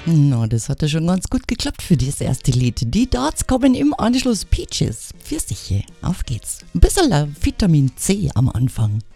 Na, das hat ja schon ganz gut geklappt für das erste Lied. Die Darts kommen im Anschluss. Peaches, Pfirsiche, auf geht's. Ein bisschen Vitamin C am Anfang.